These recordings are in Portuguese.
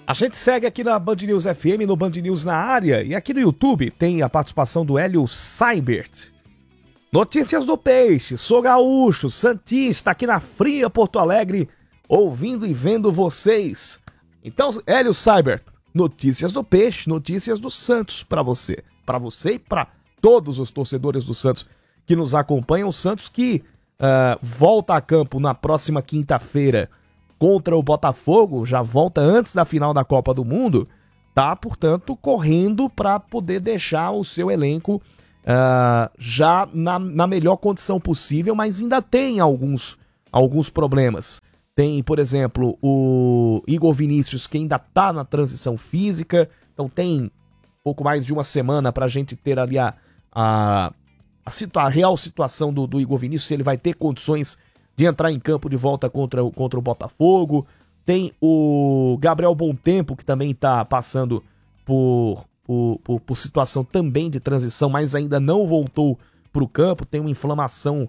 A gente segue aqui na Band News FM, no Band News na área, e aqui no YouTube tem a participação do Hélio Seibert. Notícias do Peixe, sou gaúcho, santista, aqui na fria Porto Alegre, ouvindo e vendo vocês. Então, Hélio Seibert, notícias do Peixe, notícias do Santos para você e para todos os torcedores do Santos que nos acompanham. O Santos que volta a campo na próxima quinta-feira contra o Botafogo, já volta antes da final da Copa do Mundo, tá, portanto, correndo para poder deixar o seu elenco já na melhor condição possível, mas ainda tem alguns problemas. Tem, por exemplo, o Igor Vinícius, que ainda tá na transição física, então tem pouco mais de uma semana pra gente ter ali a real situação do Igor Vinícius, se ele vai ter condições de entrar em campo de volta contra o Botafogo. Tem o Gabriel Bontempo, que também está passando por situação também de transição, mas ainda não voltou para o campo. Tem uma inflamação,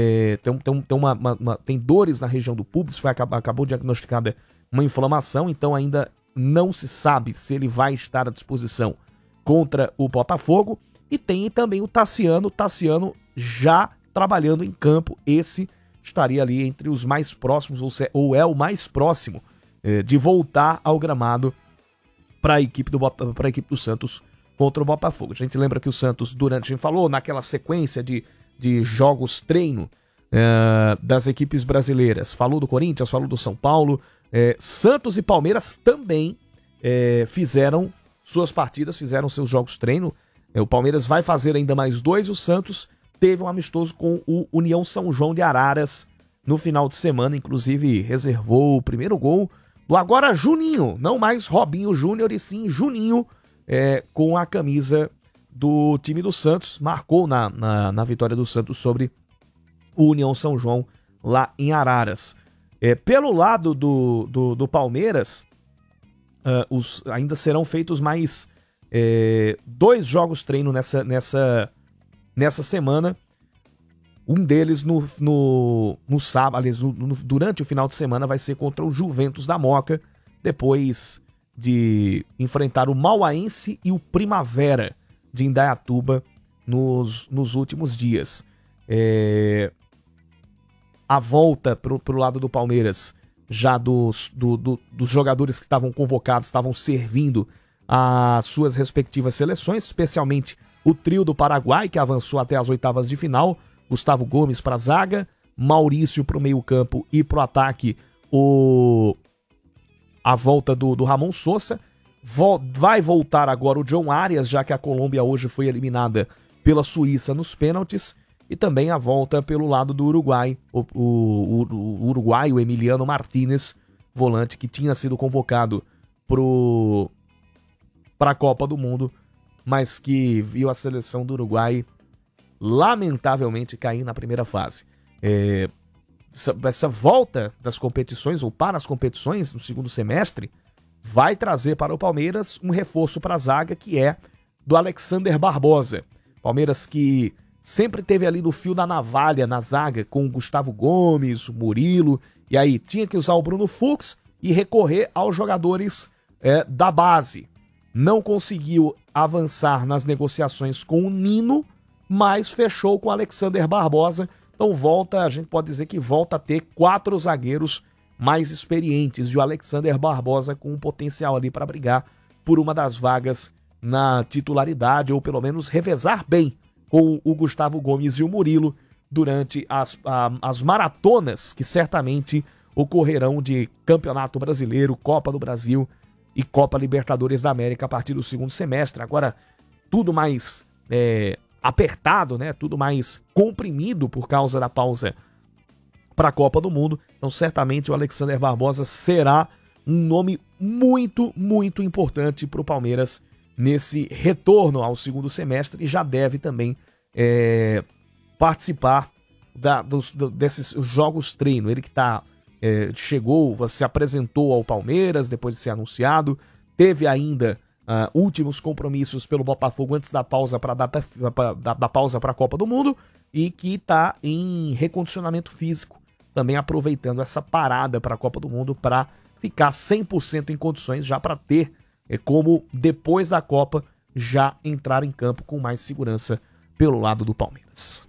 tem dores na região do púbis, acabou diagnosticada uma inflamação, então ainda não se sabe se ele vai estar à disposição contra o Botafogo. E tem também o Tassiano já trabalhando em campo. Esse estaria ali entre os mais próximos, ou é o mais próximo de voltar ao gramado para a equipe do Santos contra o Botafogo. A gente lembra que o Santos, a gente falou naquela sequência de jogos treino das equipes brasileiras, falou do Corinthians, falou do São Paulo, Santos e Palmeiras também fizeram suas partidas, fizeram seus jogos treino. O Palmeiras vai fazer ainda mais 2, o Santos teve um amistoso com o União São João de Araras no final de semana, inclusive reservou o primeiro gol do agora Juninho, não mais Robinho Júnior, e sim Juninho, com a camisa do time do Santos, marcou na vitória do Santos sobre o União São João lá em Araras. Pelo lado do Palmeiras, ainda serão feitos mais 2 jogos treino nessa semana. Um deles no sábado, aliás, durante o final de semana, vai ser contra o Juventus da Moca, depois de enfrentar o Mauaense e o Primavera de Indaiatuba nos últimos dias. A volta pro lado do Palmeiras, já dos jogadores que estavam convocados, estavam servindo às suas respectivas seleções, especialmente o trio do Paraguai, que avançou até as oitavas de final. Gustavo Gomes para a zaga, Maurício para o meio-campo e para o ataque a volta do Ramon Sosa. Vai voltar agora o John Arias, já que a Colômbia hoje foi eliminada pela Suíça nos pênaltis. E também a volta pelo lado do Uruguai, o uruguaio Emiliano Martínez, volante que tinha sido convocado para a Copa do Mundo, mas que viu a seleção do Uruguai lamentavelmente cair na primeira fase. Essa volta das competições, ou para as competições no segundo semestre, vai trazer para o Palmeiras um reforço para a zaga, que é do Alexander Barbosa. Palmeiras que sempre teve ali no fio da navalha na zaga com o Gustavo Gomes, o Murilo, e aí tinha que usar o Bruno Fux e recorrer aos jogadores da base. Não conseguiu avançar nas negociações com o Nino, mas fechou com o Alexander Barbosa. Então a gente pode dizer que volta a ter 4 zagueiros mais experientes, e o Alexander Barbosa com um potencial ali para brigar por uma das vagas na titularidade, ou pelo menos revezar bem com o Gustavo Gomes e o Murilo durante as maratonas que certamente ocorrerão de Campeonato Brasileiro, Copa do Brasil e Copa Libertadores da América a partir do segundo semestre. Agora tudo mais apertado, né? Tudo mais comprimido por causa da pausa para a Copa do Mundo. Então certamente o Alexander Barbosa será um nome muito, muito importante para o Palmeiras nesse retorno ao segundo semestre, e já deve também participar desses jogos treino. Ele que se apresentou ao Palmeiras depois de ser anunciado, teve ainda últimos compromissos pelo Botafogo antes da pausa para a Copa do Mundo, e que está em recondicionamento físico, também aproveitando essa parada para a Copa do Mundo para ficar 100% em condições já para ter como, depois da Copa, já entrar em campo com mais segurança pelo lado do Palmeiras.